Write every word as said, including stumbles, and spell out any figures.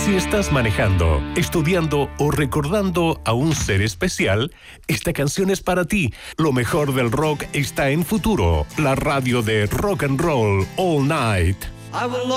Si estás manejando, estudiando o recordando a un ser especial, esta canción es para ti. Lo mejor del rock está en Futuro, la radio de rock and roll all night. I will